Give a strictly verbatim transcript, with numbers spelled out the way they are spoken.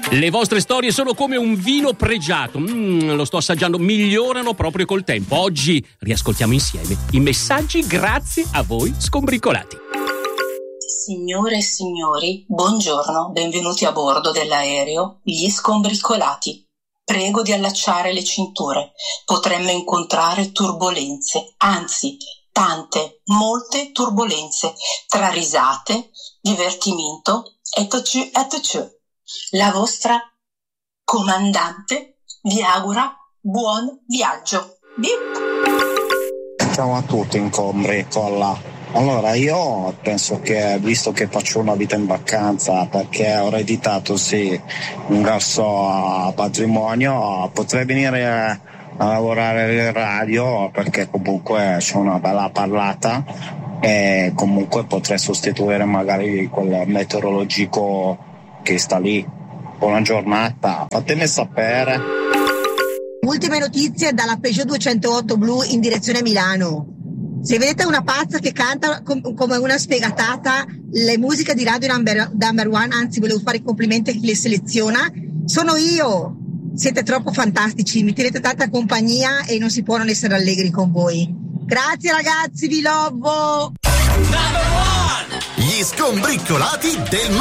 Le vostre storie sono come un vino pregiato, mm, lo sto assaggiando, migliorano proprio col tempo. Oggi riascoltiamo insieme i messaggi grazie a voi scombricolati. Signore e signori, buongiorno, benvenuti a bordo dell'aereo Gli Scombricolati. Prego di allacciare le cinture, potremmo incontrare turbolenze, anzi tante, molte turbolenze, tra risate, divertimento et cetera et cetera. La vostra comandante vi augura buon viaggio. Bip. Ciao a tutti, Scombricolati. Allora, io penso che, visto che faccio una vita in vacanza, perché ho ereditato sì un grosso patrimonio, potrei venire a lavorare in radio, perché comunque c'è una bella parlata e comunque potrei sostituire magari quel meteorologico che sta lì. Buona giornata, fatemi sapere. Ultime notizie dalla Peugeot duecentootto blu in direzione Milano. Se vedete una pazza che canta com- come una sfegatata le musiche di Radio Number, number One, anzi volevo fare i complimenti a chi le seleziona, sono io. Siete troppo fantastici, mi tenete tanta compagnia e non si può non essere allegri con voi. Grazie ragazzi, vi lovo! Gli Scombricolati del